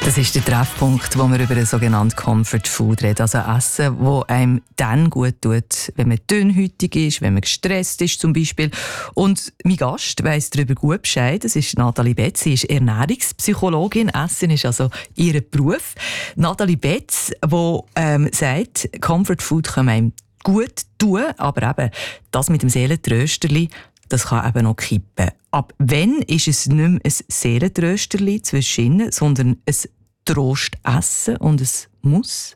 Das ist der Treffpunkt, wo wir über ein sogenanntes Comfort Food reden. Also Essen, das einem dann gut tut, wenn man dünnhäutig ist, wenn man gestresst ist zum Beispiel. Und mein Gast weiss darüber gut Bescheid. Das ist Nathalie Betz. Sie ist Ernährungspsychologin. Essen ist also ihr Beruf. Nathalie Betz, die sagt, Comfort Food kann einem gut tun, aber eben das mit dem Seelentrösterli, das kann eben noch kippen. Ab wann ist es nicht mehr ein Seelentrösterli zwischen, sondern ein Trostessen und es muss?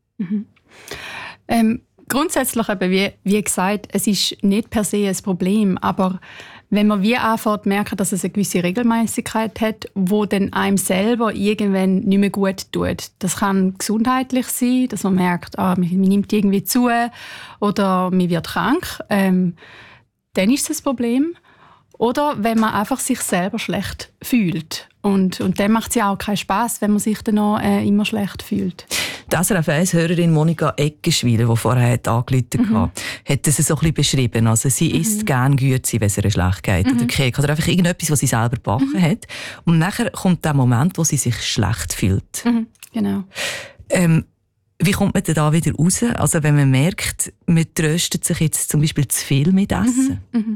Grundsätzlich eben, wie gesagt, es ist nicht per se ein Problem, aber wenn man wie anfängt merken, dass es eine gewisse Regelmäßigkeit hat, wo dann einem selber irgendwann nicht mehr gut tut. Das kann gesundheitlich sein, dass man merkt, man nimmt irgendwie zu oder man wird krank. Dann ist das ein Problem. Oder wenn man einfach sich selber schlecht fühlt. Und dann macht es ja auch keinen Spass, wenn man sich dann noch immer schlecht fühlt. Die SRF 1-Hörerin Monika Eggenschwiler, die vorher angerufen hat, hat das so ein bisschen beschrieben. Also sie isst gerne Güte, wenn es ihr schlecht geht. Oder Kek oder einfach irgendetwas, was sie selber gebacken hat. Und nachher kommt der Moment, wo sie sich schlecht fühlt. Genau. Wie kommt man denn da wieder raus? Also wenn man merkt, man tröstet sich jetzt zum Beispiel zu viel mit Essen.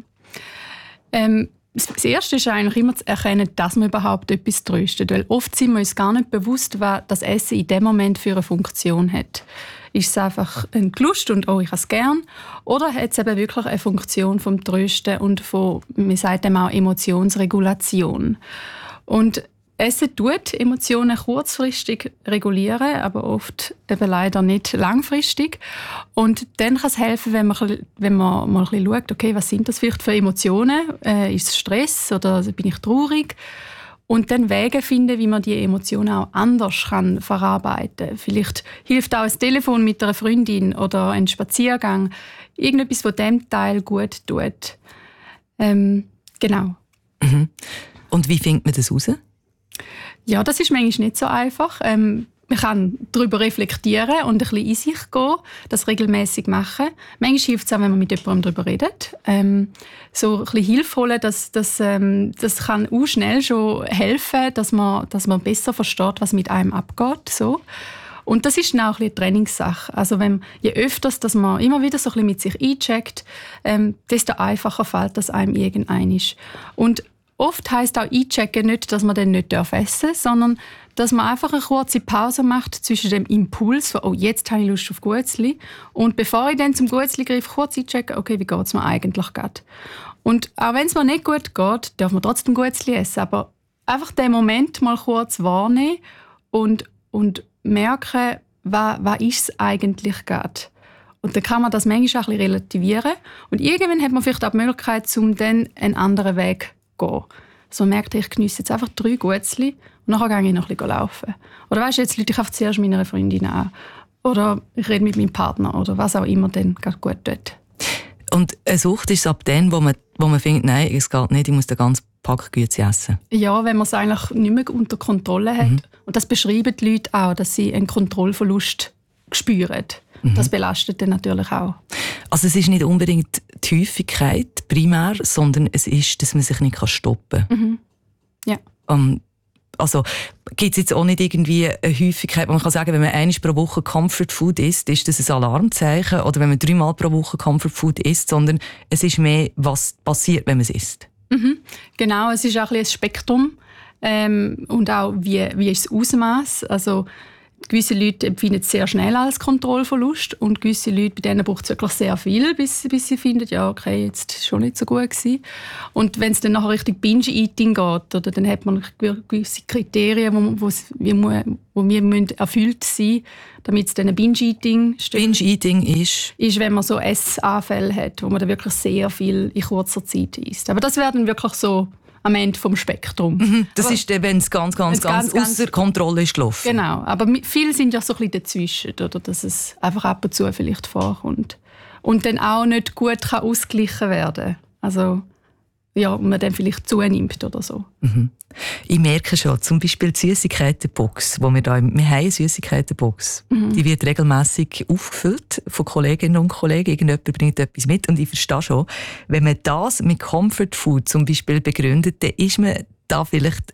Das Erste ist eigentlich immer zu erkennen, dass man überhaupt etwas tröstet. Weil oft sind wir uns gar nicht bewusst, was das Essen in dem Moment für eine Funktion hat. Ist es einfach ein Lust und ich habe es gern? Oder hat es eben wirklich eine Funktion vom Trösten und von, man sagt dem auch Emotionsregulation. Und Essen tut Emotionen kurzfristig regulieren, aber oft eben leider nicht langfristig. Und dann kann es helfen, wenn man mal ein bisschen schaut, okay, was sind das vielleicht für Emotionen? Ist es Stress oder bin ich traurig? Und dann Wege finden, wie man die Emotionen auch anders kann verarbeiten kann. Vielleicht hilft auch ein Telefon mit einer Freundin oder ein Spaziergang. Irgendetwas, was dem Teil gut tut. Genau. Und wie findet man das raus? Ja, das ist manchmal nicht so einfach. Man kann darüber reflektieren und ein bisschen in sich gehen, das regelmäßig machen. Manchmal hilft es auch, wenn man mit jemandem darüber redet. So ein bisschen Hilfe holen, das kann auch schnell schon helfen, dass man besser versteht, was mit einem abgeht. So. Und das ist dann auch ein bisschen eine Trainingssache. Also je öfter dass man immer wieder so ein bisschen mit sich eincheckt, desto einfacher fällt das einem irgendwann. Und oft heisst auch einchecken nicht, dass man dann nicht essen darf, sondern dass man einfach eine kurze Pause macht zwischen dem Impuls von jetzt habe ich Lust auf Guetzli und bevor ich dann zum Guetzli greife, kurz einchecken, okay, wie geht es mir eigentlich gerade. Und auch wenn es mir nicht gut geht, darf man trotzdem Guetzli essen, aber einfach den Moment mal kurz wahrnehmen und merken, was ist es eigentlich gerade. Und dann kann man das manchmal auch ein bisschen relativieren und irgendwann hat man vielleicht auch die Möglichkeit, um dann einen anderen Weg gehen. So merkt ich geniesse jetzt einfach 3 Guetzli und nachher gehe ich noch ein bisschen laufen. Oder weisst du, jetzt rufe ich einfach zuerst meiner Freundin an. Oder ich rede mit meinem Partner oder was auch immer dann gerade gut tut. Und eine Sucht ist es ab dann, wo man findet, nein, es geht nicht, ich muss den ganzen Pack Güte essen. Ja, wenn man es eigentlich nicht mehr unter Kontrolle hat. Und das beschreiben die Leute auch, dass sie einen Kontrollverlust spüren. Das belastet dann natürlich auch. Also es ist nicht unbedingt die Häufigkeit primär, sondern es ist, dass man sich nicht stoppen kann. Ja. Also gibt es jetzt auch nicht irgendwie eine Häufigkeit, wo man kann sagen, wenn man einmal pro Woche Comfort Food isst, ist das ein Alarmzeichen, oder wenn man 3-mal pro Woche Comfort Food isst, sondern es ist mehr, was passiert, wenn man es isst. Genau, es ist auch ein Spektrum und auch wie ist das Ausmaß. Also gewisse Leute empfinden es sehr schnell als Kontrollverlust und gewisse Leute, bei denen braucht es wirklich sehr viel, bis sie finden, ja, okay, jetzt ist es schon nicht so gut gewesen. Und wenn es dann nachher Richtung Binge-Eating geht, oder, dann hat man gewisse Kriterien, wo wir erfüllt sein müssen, damit es dann ein Binge-Eating steht. Binge-Eating ist, wenn man so Essanfälle hat, wo man dann wirklich sehr viel in kurzer Zeit isst. Aber das wäre dann wirklich so am Ende vom Spektrum. Das ist dann, wenn es ganz ausser Kontrolle ist gelaufen. Genau, aber viele sind ja so ein bisschen dazwischen, oder, dass es einfach ab und zu vielleicht vorkommt. Und dann auch nicht gut kann ausgeglichen werden. Also, ja, man dann vielleicht zunimmt oder so. Ich merke schon, zum Beispiel die Süssigkeitenbox, wir haben eine Süssigkeitenbox. Die wird regelmässig aufgefüllt von Kolleginnen und Kollegen. Irgendjemand bringt etwas mit und ich verstehe schon, wenn man das mit Comfort Food zum Beispiel begründet, dann ist man da vielleicht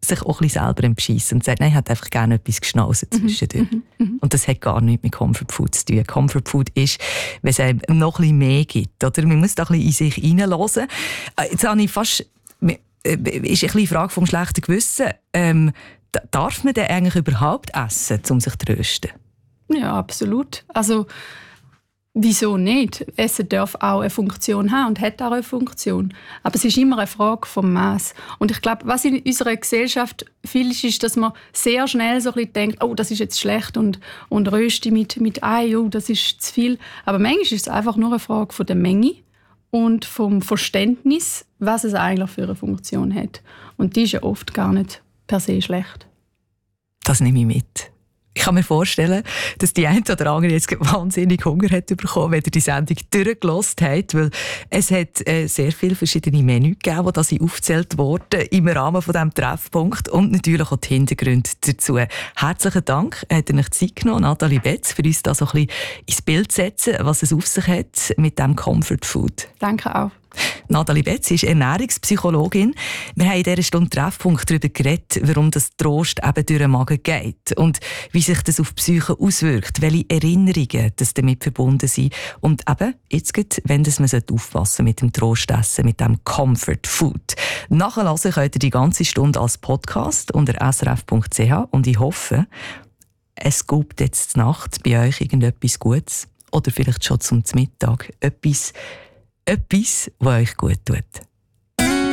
sich auch ein bisschen selber im Beschissen und sagt, nein, ich hätte einfach gerne etwas geschnauzen zwischendurch. Und das hat gar nichts mit Comfort Food zu tun. Comfort Food ist, wenn es einem noch ein bisschen mehr gibt. Oder? Man muss da ein bisschen in sich hineinhören. Jetzt habe ich fast... ist ein bisschen die Frage vom schlechten Gewissen. Darf man denn eigentlich überhaupt essen, um sich zu trösten? Ja, absolut. Also, wieso nicht? Essen darf auch eine Funktion haben und hat auch eine Funktion. Aber es ist immer eine Frage vom Maß. Und ich glaube, was in unserer Gesellschaft viel ist, dass man sehr schnell so ein bisschen denkt, oh, das ist jetzt schlecht und Rösti mit Ei, oh, das ist zu viel. Aber manchmal ist es einfach nur eine Frage von der Menge und vom Verständnis, was es eigentlich für eine Funktion hat. Und die ist ja oft gar nicht per se schlecht. Das nehme ich mit. Ich kann mir vorstellen, dass die eine oder andere jetzt wahnsinnig Hunger hat bekommen, wenn ihr die Sendung durchgehört habt, weil es hat sehr viele verschiedene Menüs gegeben, die da aufgezählt wurden im Rahmen von diesem Treffpunkt und natürlich auch die Hintergründe dazu. Herzlichen Dank, hat ihr euch Zeit genommen, Nathalie Betz, für uns da so ein bisschen ins Bild zu setzen, was es auf sich hat mit diesem Comfort Food. Danke auch. Nathalie Betz ist Ernährungspsychologin. Wir haben in dieser Stunde Treffpunkt darüber geredet, warum das Trost eben durch den Magen geht und wie sich das auf die Psyche auswirkt, welche Erinnerungen das damit verbunden sind. Und eben, jetzt geht, wenn man aufpassen mit dem Trostessen, mit dem Comfort Food. Nachhören könnt ihr die ganze Stunde als Podcast unter srf.ch und ich hoffe, es gibt jetzt zur Nacht bei euch irgendetwas Gutes oder vielleicht schon zum Mittag etwas, was euch gut tut.